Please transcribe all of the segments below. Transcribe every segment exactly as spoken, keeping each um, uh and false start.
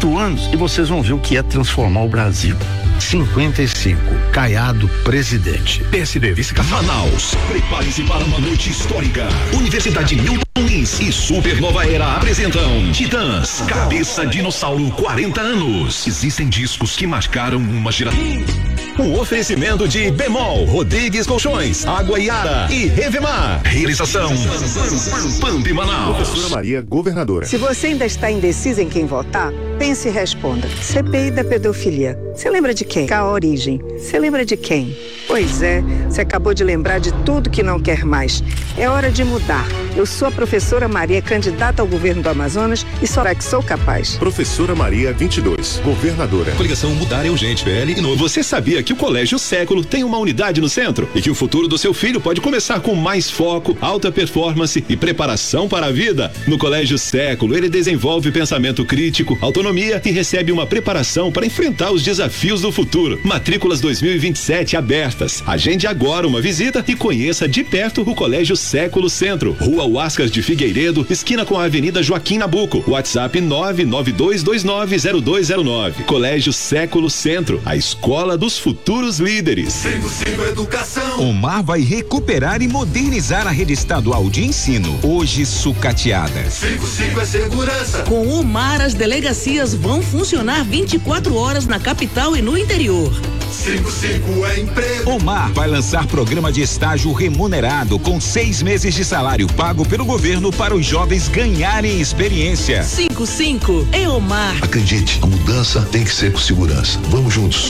oito anos e vocês vão ver o que é transformar o Brasil. cinquenta e cinco, Caiado presidente. P S D vice-capital. Manaus, prepare-se para uma noite histórica. Universidade Newton Lins e Supernova Era apresentam Titãs, Cabeça Dinossauro, quarenta anos. Existem discos que marcaram uma geração. O oferecimento de Bemol, Rodrigues Colchões, Água Iara e Revemar. Realização Pamp Manaus. Professora Maria, governadora. Se você ainda está indecisa em quem votar, pense e responda. C P I da pedofilia. Você lembra de quem? A origem. Você lembra de quem? Pois é, você acabou de lembrar de tudo que não quer mais. É hora de mudar. Eu sou a professora Maria, candidata ao governo do Amazonas e só é que sou capaz. Professora Maria, vinte e dois, governadora. Coligação Mudar é Urgente, P L e novo. Você sabia que o Colégio Século tem uma unidade no centro e que o futuro do seu filho pode começar com mais foco, alta performance e preparação para a vida? No Colégio Século, ele desenvolve pensamento crítico, autonomia e recebe uma preparação para enfrentar os desafios do futuro. Matrículas dois mil e vinte e sete abertas. Agende agora uma visita e conheça de perto o Colégio Século Centro, Rua Huascas de Figueiredo, esquina com a Avenida Joaquim Nabuco. WhatsApp nove nove dois dois nove zero dois zero nove. Colégio Século Centro, a escola dos futuros líderes. cinco cinco Educação. Omar vai recuperar e modernizar a rede estadual de ensino, hoje sucateada. cinco cinco é segurança. Com o Omar, as delegacias vão funcionar vinte e quatro horas na capital e no interior. cinco cinco é emprego. Omar vai lançar programa de estágio remunerado com seis meses de salário pago pelo governo para os jovens ganharem experiência. cinco cinco é Omar. Acredite, a mudança tem que ser com segurança. Vamos juntos.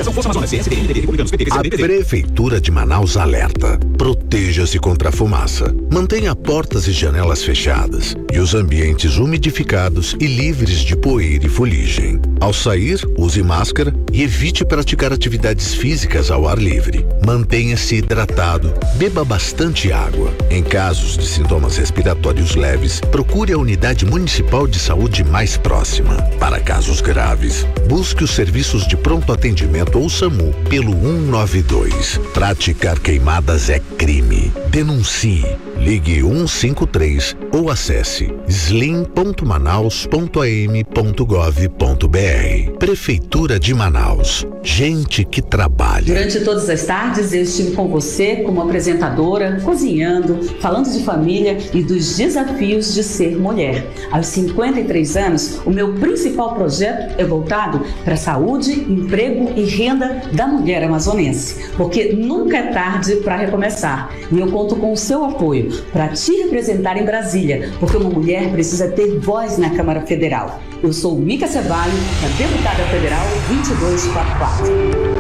A Prefeitura de Manaus alerta. Proteja-se contra a fumaça. Mantenha portas e janelas fechadas e os ambientes umidificados e livres de poeira e fuligem. Ao sair, use máscara e evite praticar atividades físicas ao ar livre. Mantenha-se hidratado, beba bastante água. Em casos de sintomas respiratórios leves, procure a unidade municipal de saúde mais próxima. Para casos graves, busque os serviços de pronto atendimento ou SAMU pelo um nove dois. Praticar queimadas é crime. Denuncie. Ligue um cinco três ou acesse slim ponto manaus ponto a m ponto gov ponto b r. Prefeitura de Manaus. Gente que trabalha. Durante todas as tardes eu estive com você como apresentadora, cozinhando, falando de família e dos desafios de ser mulher. Aos cinquenta e três anos, o meu principal projeto é voltado para a saúde, emprego e renda da mulher amazonense, porque nunca é tarde para recomeçar. E eu conto com o seu apoio para te representar em Brasília, porque uma mulher precisa ter voz na Câmara Federal. Eu sou Mica Ceballos, a deputada federal vinte e dois quarenta e quatro.